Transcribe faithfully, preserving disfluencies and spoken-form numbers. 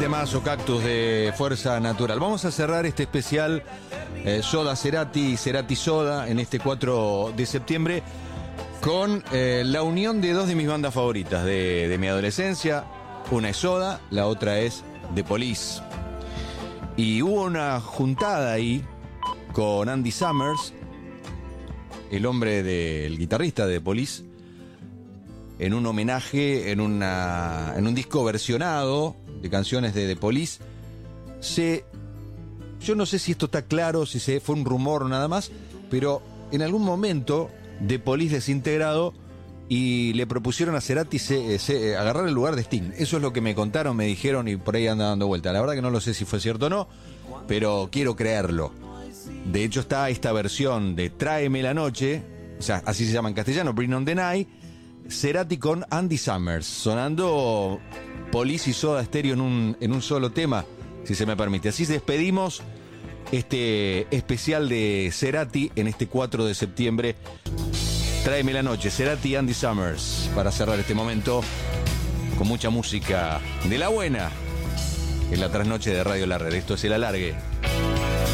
Temazo, Cactus de Fuerza Natural. Vamos a cerrar este especial eh, Soda Cerati, Cerati Soda, en este cuatro de septiembre, con eh, la unión de dos de mis bandas favoritas de, de mi adolescencia. Una es Soda, la otra es The Police. Y hubo una juntada ahí con Andy Summers, el hombre del guitarrista de The Police, en un homenaje, en, una, en un disco versionado de canciones de The Police. Se, yo no sé si esto está claro, si se, fue un rumor nada más, pero en algún momento The Police desintegrado y le propusieron a Cerati se, se, agarrar el lugar de Sting. Eso es lo que me contaron, me dijeron, y por ahí anda dando vuelta. La verdad que no lo sé si fue cierto o no, pero quiero creerlo. De hecho está esta versión de Tráeme la Noche, o sea, así se llama en castellano, Bring on the Night, Cerati con Andy Summers, sonando Police y Soda Stereo en un, en un solo tema, si se me permite. Así despedimos este especial de Cerati en este cuatro de septiembre. Tráeme la Noche, Cerati y Andy Summers, para cerrar este momento con mucha música de la buena en la trasnoche de Radio La Red. Esto es El Alargue.